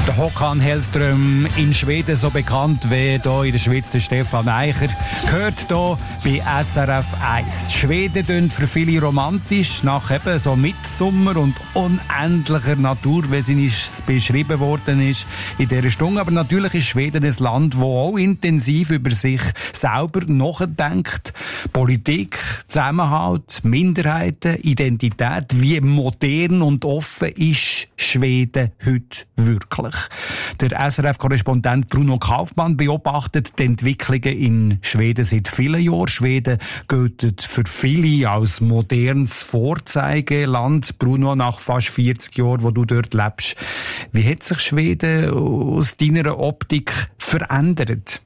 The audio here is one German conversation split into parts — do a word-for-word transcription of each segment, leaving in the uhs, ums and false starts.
Der Håkan Hellström in Schweden, so bekannt wie hier in der Schweiz der Stefan Eicher, gehört hier bei S R F eins. Schweden tönt für viele romantisch, nach eben so Mitsommer und unendlicher Natur, wie es beschrieben worden ist in dieser Stunde. Aber natürlich ist Schweden ein Land, das auch intensiv über sich selber nachdenkt. Politik, Zusammenhalt, Minderheiten, Identität. Wie modern und offen ist Schweden heute wirklich? Der S R F-Korrespondent Bruno Kaufmann beobachtet die Entwicklungen in Schweden seit vielen Jahren. Schweden gilt für viele als modernes Vorzeigeland. Bruno, nach fast vierzig Jahren, wo du dort lebst, wie hat sich Schweden aus deiner Optik verändert?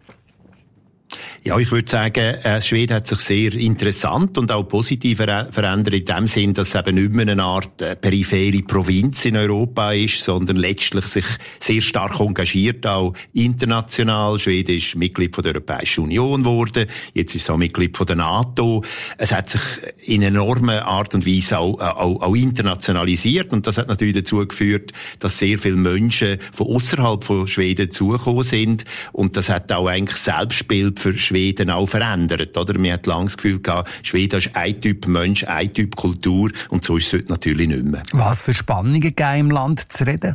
Ja, ich würde sagen, äh, Schweden hat sich sehr interessant und auch positiv ver- verändert in dem Sinn, dass es eben nicht mehr eine Art äh, periphere Provinz in Europa ist, sondern letztlich sich sehr stark engagiert, auch international. Schweden ist Mitglied von der Europäischen Union geworden, jetzt ist es auch Mitglied von der NATO. Es hat sich in enormer Art und Weise auch, auch, auch internationalisiert und das hat natürlich dazu geführt, dass sehr viele Menschen von außerhalb von Schweden zugekommen sind und das hat auch eigentlich Selbstbild für Schweden auch verändert, oder? Man hat lange das Gefühl gehabt, Schweden ist ein Typ Mensch, ein Typ Kultur und so ist es heute natürlich nicht mehr. Was für Spannungen geben im Land zu reden?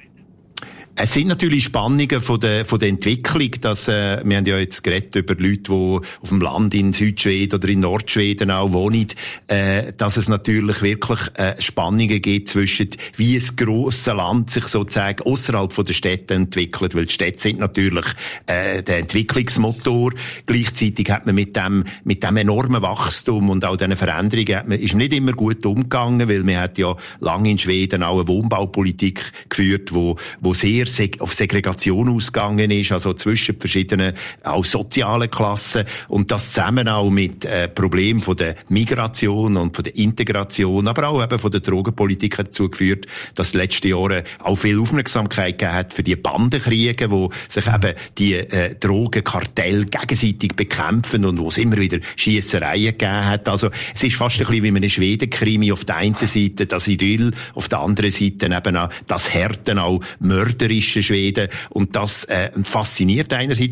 Es sind natürlich Spannungen von der, von der Entwicklung, dass, äh, wir haben ja jetzt geredet über Leute, die auf dem Land in Südschweden oder in Nordschweden auch wohnen, äh, dass es natürlich wirklich, äh, Spannungen gibt zwischen, wie ein grosses Land sich sozusagen außerhalb von der Städte entwickelt, weil die Städte sind natürlich, äh, der Entwicklungsmotor. Gleichzeitig hat man mit dem, mit dem enormen Wachstum und auch diesen Veränderungen hat man, ist man nicht immer gut umgegangen, weil man hat ja lange in Schweden auch eine Wohnbaupolitik geführt, wo, wo sehr auf Segregation ausgegangen ist, also zwischen verschiedenen, auch sozialen Klassen. Und das zusammen auch mit äh, Problemen von der Migration und von der Integration, aber auch eben von der Drogenpolitik hat dazu geführt, dass die letzten Jahre auch viel Aufmerksamkeit gegeben hat für die Bandenkriege, wo sich eben die äh, Drogenkartelle gegenseitig bekämpfen und wo es immer wieder Schiessereien gegeben hat. Also es ist fast ein bisschen wie ein Schweden-Krimi, auf der einen Seite das Idyll, auf der anderen Seite eben auch das Härten, auch Mörder Schweden und das äh, fasziniert einerseits